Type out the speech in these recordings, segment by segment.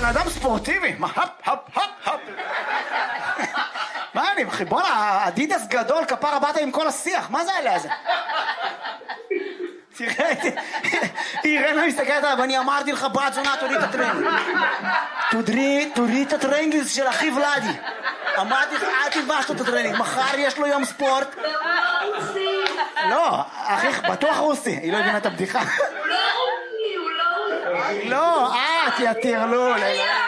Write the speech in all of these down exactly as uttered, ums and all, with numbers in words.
אדם ספורטיבי, מה, הפ, הפ, הפ, הפ. מה אני, אחי, בוא'נה, אדידס גדול, כפרה באת עם כל השיח, מה זה עליה הזה? תראה, אירנה מסתכלת עליו, אני אמרתי לך, בת זונה, תוריד את הטרנינג. תוריד את הטרנינג של אחי ולדי. אמרתי לך, אל תלבש לו את הטרנינג, מחר יש לו יום ספורט. לא, אחי, בטוח רוסי, היא לא הבינה את הבדיחה. הוא לא רוסי, הוא לא רוסי. לא, אה, תהיה טרלול.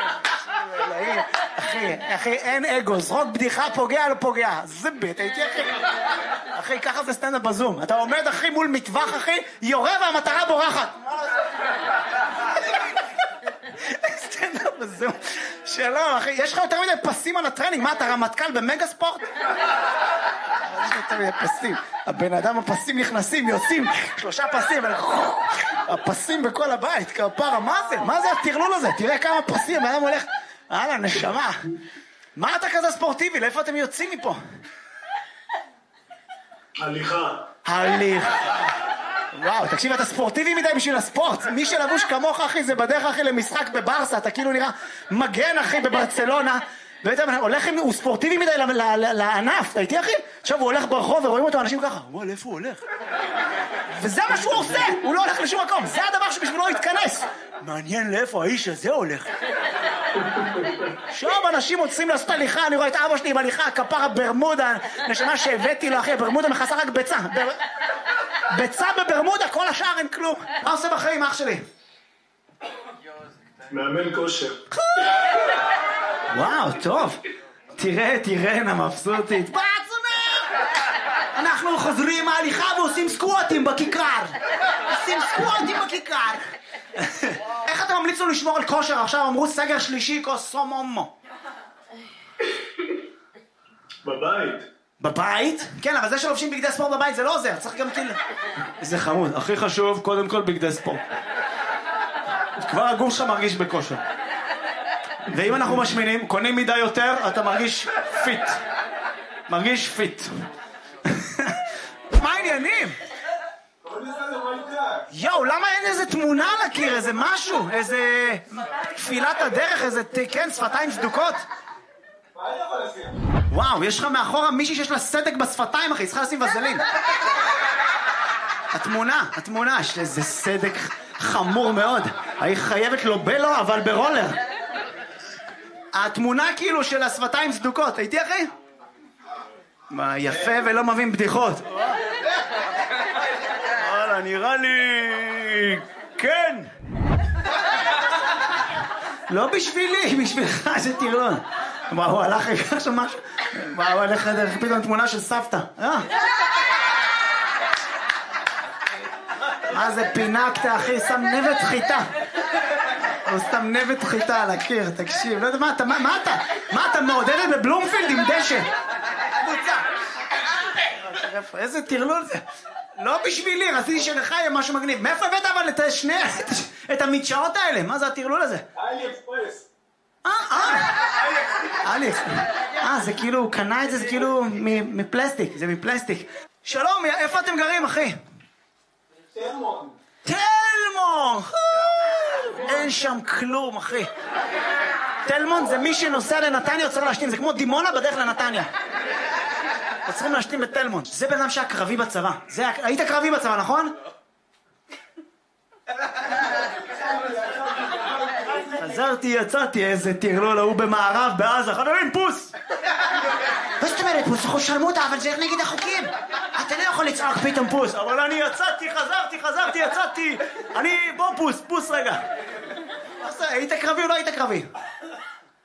אחי, אחי, אין אגו, זרוק בדיחה, פוגע לא פוגע. זה בית, הייתי אחי. אחי, ככה זה סטנדאפ בזום. אתה עומד אחי מול מטווח אחי, יורה והמטרה בורחת. סטנדאפ בזום. שלום אחי, יש לך יותר מדי פסים על הטרנינג, מה אתה רמטכ"ל במגה ספורט? יש יותר מדי פסים. הבן אדם הפסים נכנסים, יוצאים, שלושה פסים, הפסים בכל הבית, כפרה, מה זה? מה זה הטרלול הזה? תראה כמה פסים, הבן אדם הולך... הלאה, נשמה. מה אתה כזה ספורטיבי? לאיפה אתם יוצאים מפה? הליכה. הליכה. וואו, תקשיב, אתה ספורטיבי מדי בשביל הספורט. מי שלבוש כמוך, אחי, זה בדרך, אחי, למשחק בברסה. אתה כאילו נראה מגן, אחי, בברצלונה. ואתה הולך, הוא ספורטיבי מדי לענף. אתה איתי, אחי? עכשיו הוא הולך ברחוב ורואים אותו אנשים ככה. וואו, לאיפה הוא הולך? וזה מה שהוא עושה. הוא לא הולך לשום מקום. זה הדבר שבשבילו יתכנס. מעניין לאיפה האיש הזה הולך. עכשיו אנשים רוצים לעשות הליכה, אני רואה את אבא שלי בהליכה, כפרה ברמודה, נשמה שהבאתי לו, אחי, ברמודה מכסה רק ביצה. ביצה בברמודה, כל השאר אין כלום. מה עושה בחיים, אח שלי? מאמן כושר. וואו, טוב. תראה, תראה, נה מבסוטית. בעצונה! אנחנו חוזרים מההליכה ועושים סקווטים בכיכר. עושים סקווטים בכיכר. איך אתה ממליץ לו לשמור על כושר? עכשיו אמרו סגר שלישי, כוסום אומו. בבית. בבית? כן, אבל זה שלובשים בגדי ספורט בבית זה לא עוזר, צריך גם כאילו... זה חמוד, הכי חשוב, קודם כל בגדי ספורט. כבר הגוף שלך מרגיש בכושר. ואם אנחנו משמינים, קונים מידה יותר, אתה מרגיש פיט. מרגיש פיט. מה העניינים? יואו, למה אין איזה תמונה על הקיר, איזה משהו, איזה תפילת הדרך, איזה, כן, שפתיים סדוקות? וואו, יש לך מאחורה מישהי שיש לה סדק בשפתיים, אחי, צריכה לשים וזלין. התמונה, התמונה, יש איזה סדק חמור מאוד. היא חייבת לו בלו, אבל ברולר. התמונה כאילו של השפתיים סדוקות, הייתי אחי? מה, יפה ולא מבין בדיחות. וואלה, נראה לי... כן. לא בשבילי, בשבילך, זה תירון. מה, הוא הלך לקח שם משהו? מה, הוא הלך דרך פתאום תמונה של סבתא. אה? מה זה פינקת, אחי? שם נבט חיטה. הוא שם נבט חיטה על הקיר, תקשיב. לא יודע, מה אתה, מה אתה? מה אתה מעודדת בבלומפילד עם דשא? קבוצה. איזה תרלול זה. לא בשבילי, רציתי שלך יהיה משהו מגניב. מאיפה הבאת אבל את שני, את המדשאות האלה? מה זה התרלול הזה? אלי אקספרס. אה, אה. אלף. אה, זה כאילו, הוא קנה את זה, זה כאילו מפלסטיק, זה מפלסטיק. שלום, איפה אתם גרים, אחי? תלמון. תלמון! אין שם כלום, אחי. תלמון זה מי שנוסע לנתניה צריך להשתין, זה כמו דימונה בדרך לנתניה. צריכים להשתין בתלמון. זה בן אדם שהיה קרבי בצבא. היית קרבי בצבא, נכון? חזרתי, יצאתי, איזה תרלול, הוא במערב, בעזה, חברים, פוס! מה זאת אומרת, פוס? אנחנו שרמוטה, אבל זה נגד החוקים. אתה לא יכול לצעוק פתאום פוס. אבל אני יצאתי, חזרתי, חזרתי, יצאתי. אני, בוא פוס, פוס רגע. היית קרבי או לא היית קרבי?